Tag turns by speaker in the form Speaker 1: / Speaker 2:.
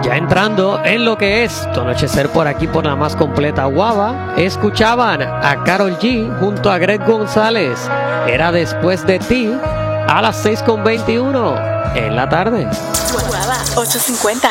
Speaker 1: Ya entrando en lo que es tu anochecer por aquí por la más completa Guava, escuchaban a Karol G junto a Greg González. Era Después de Ti a las 6:21 en la tarde.
Speaker 2: Guava 850.